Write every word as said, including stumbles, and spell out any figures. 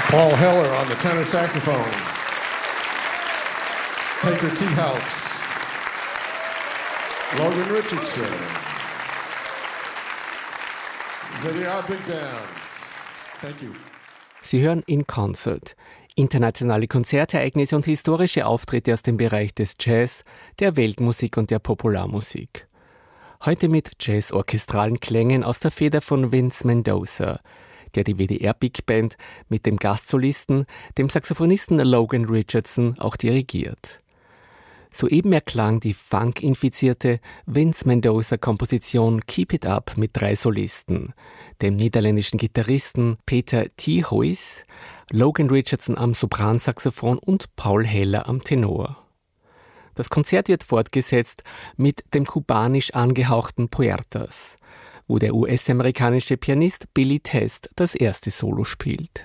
Paul Heller on the tenor saxophone. Baker Teahouse. Logan Richardson. The R Big Band. Thank you. Sie hören In Concert. Internationale Konzertereignisse und historische Auftritte aus dem Bereich des Jazz, der Weltmusik und der Popularmusik. Heute mit Jazz-orchestralen Klängen aus der Feder von Vince Mendoza, der die W D R Big Band mit dem Gastsolisten, dem Saxophonisten Logan Richardson, auch dirigiert. Soeben erklang die funk-infizierte Vince Mendoza-Komposition Keep It Up mit drei Solisten, dem niederländischen Gitarristen Peter T. Huis, Logan Richardson am Sopransaxophon und Paul Heller am Tenor. Das Konzert wird fortgesetzt mit dem kubanisch angehauchten Puertas, wo der U S-amerikanische Pianist Billy Test das erste Solo spielt.